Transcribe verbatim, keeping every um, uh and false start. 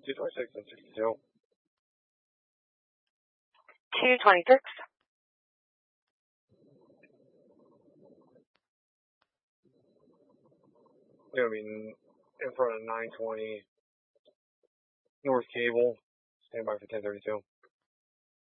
two twenty-six and sixty-two. two twenty-six. Gonna be in front of nine twenty North Cable. Stand by for ten thirty-two.